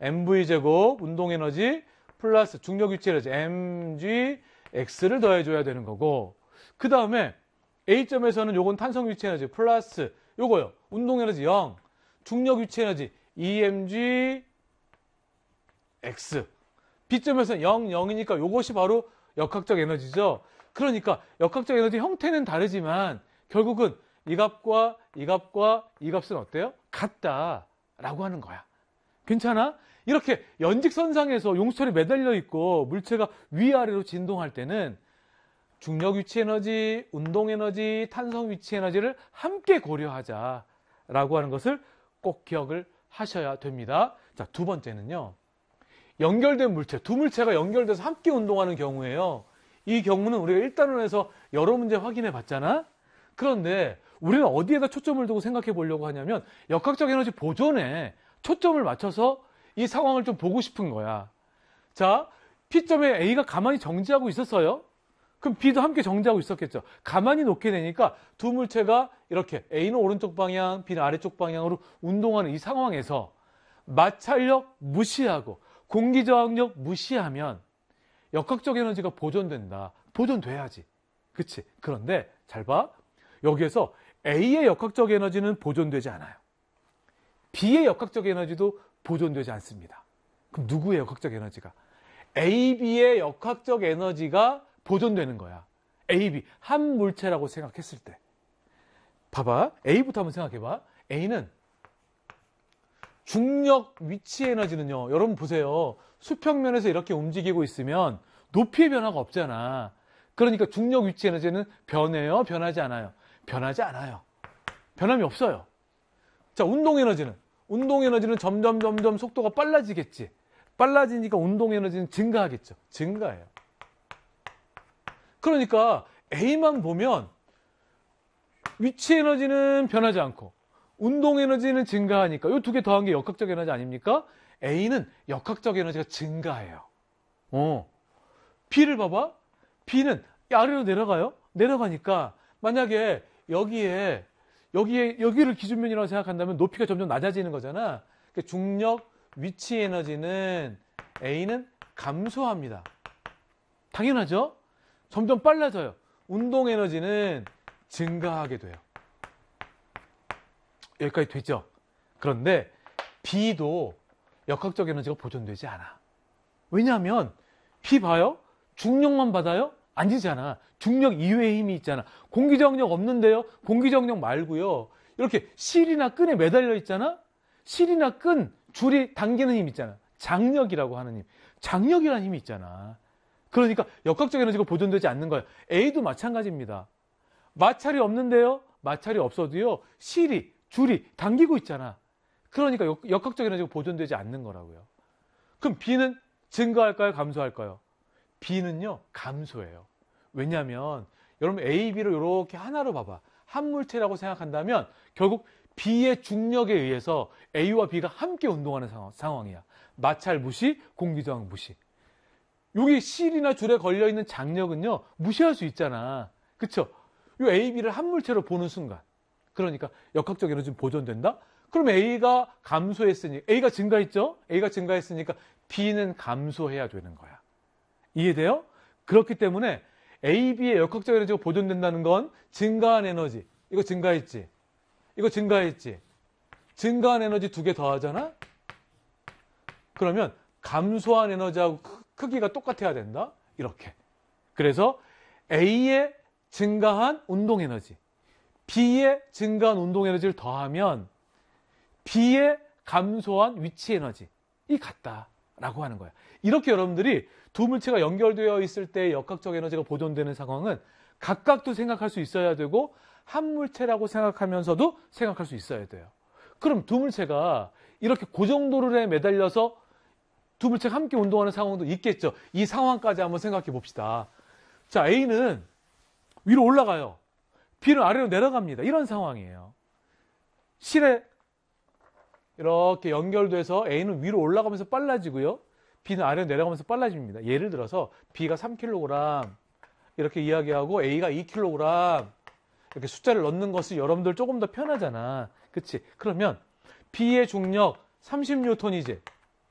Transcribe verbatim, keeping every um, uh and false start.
엠브이 제곱 운동 에너지 플러스 중력 위치 에너지 엠지엑스를 더해줘야 되는 거고, 그 다음에 A점에서는 요건 탄성 위치 에너지 플러스 요거요. 운동 에너지 영, 중력 위치 에너지 이엠지엑스. B점에서는 영, 영이니까 요것이 바로 역학적 에너지죠. 그러니까 역학적 에너지 형태는 다르지만 결국은 이 값과 이 값과 이 값은 어때요? 같다라고 하는 거야. 괜찮아? 이렇게 연직선상에서 용수철이 매달려 있고 물체가 위아래로 진동할 때는 중력 위치 에너지, 운동 에너지, 탄성 위치 에너지를 함께 고려하자라고 하는 것을 꼭 기억을 하셔야 됩니다. 자, 두 번째는요. 연결된 물체, 두 물체가 연결돼서 함께 운동하는 경우예요. 이 경우는 우리가 일 단원에서 여러 문제 확인해 봤잖아? 그런데 우리는 어디에다 초점을 두고 생각해 보려고 하냐면 역학적 에너지 보존에 초점을 맞춰서 이 상황을 좀 보고 싶은 거야. 자, P점에 A가 가만히 정지하고 있었어요. 그럼 B도 함께 정지하고 있었겠죠. 가만히 놓게 되니까 두 물체가 이렇게 A는 오른쪽 방향, B는 아래쪽 방향으로 운동하는 이 상황에서 마찰력 무시하고 공기저항력 무시하면 역학적 에너지가 보존된다. 보존돼야지. 그치? 그런데 잘 봐. 여기에서 A의 역학적 에너지는 보존되지 않아요. B의 역학적 에너지도 보존되지 않습니다. 그럼 누구의 역학적 에너지가? 에이, B의 역학적 에너지가 보존되는 거야. 에이, B 한 물체라고 생각했을 때. 봐봐. A부터 한번 생각해봐. A는 중력 위치 에너지는요. 여러분 보세요. 수평면에서 이렇게 움직이고 있으면 높이의 변화가 없잖아. 그러니까 중력 위치 에너지는 변해요? 변하지 않아요? 변하지 않아요. 변함이 없어요. 자, 운동 에너지는? 운동 에너지는 점점 점점 속도가 빨라지겠지. 빨라지니까 운동 에너지는 증가하겠죠. 증가해요. 그러니까 A만 보면 위치 에너지는 변하지 않고 운동 에너지는 증가하니까 이 두 개 더한 게 역학적 에너지 아닙니까? A는 역학적 에너지가 증가해요. 어. B를 봐봐. B는 아래로 내려가요. 내려가니까 만약에 여기에 여기에 여기를 기준면이라고 생각한다면 높이가 점점 낮아지는 거잖아. 그러니까 중력 위치 에너지는 A는 감소합니다. 당연하죠? 점점 빨라져요. 운동 에너지는 증가하게 돼요. 여기까지 됐죠? 그런데 B도 역학적 에너지가 보존되지 않아. 왜냐하면 B 봐요? 중력만 받아요? 아니잖아. 중력 이외의 힘이 있잖아. 공기저항력 없는데요? 공기저항력 말고요. 이렇게 실이나 끈에 매달려 있잖아? 실이나 끈, 줄이 당기는 힘 있잖아. 장력이라고 하는 힘. 장력이라는 힘이 있잖아. 그러니까 역학적 에너지가 보존되지 않는 거예요. A도 마찬가지입니다. 마찰이 없는데요? 마찰이 없어도요. 실이, 줄이 당기고 있잖아. 그러니까 역, 역학적 에너지가 보존되지 않는 거라고요. 그럼 B는 증가할까요? 감소할까요? B는요. 감소해요. 왜냐하면 여러분 A, B를 이렇게 하나로 봐봐. 한 물체라고 생각한다면 결국 B의 중력에 의해서 A와 B가 함께 운동하는 상황, 상황이야. 마찰 무시, 공기저항 무시. 여기 실이나 줄에 걸려있는 장력은요. 무시할 수 있잖아. 그쵸? 이 A, B를 한 물체로 보는 순간. 그러니까 역학적 에너지는 보존된다? 그럼 A가 감소했으니 A가 증가했죠? A가 증가했으니까 B는 감소해야 되는 거야. 이해돼요? 그렇기 때문에 A, B의 역학적 에너지가 보존된다는 건 증가한 에너지. 이거 증가했지? 이거 증가했지? 증가한 에너지 두 개 더하잖아? 그러면 감소한 에너지하고 크기가 똑같아야 된다? 이렇게. 그래서 A의 증가한 운동 에너지, B의 증가한 운동 에너지를 더하면 B의 감소한 위치 에너지 이 같다라고 하는 거야. 이렇게 여러분들이 두 물체가 연결되어 있을 때 역학적 에너지가 보존되는 상황은 각각도 생각할 수 있어야 되고 한 물체라고 생각하면서도 생각할 수 있어야 돼요. 그럼 두 물체가 이렇게 고정도로에 매달려서 두 물체가 함께 운동하는 상황도 있겠죠. 이 상황까지 한번 생각해 봅시다. 자, A는 위로 올라가요. B는 아래로 내려갑니다. 이런 상황이에요. 실에 이렇게 연결돼서 A는 위로 올라가면서 빨라지고요. B는 아래로 내려가면서 빨라집니다. 예를 들어서 B가 삼 킬로그램 이렇게 이야기하고 A가 이 킬로그램 이렇게 숫자를 넣는 것이 여러분들 조금 더 편하잖아. 그치? 그러면 B의 중력 삼십 뉴턴이지.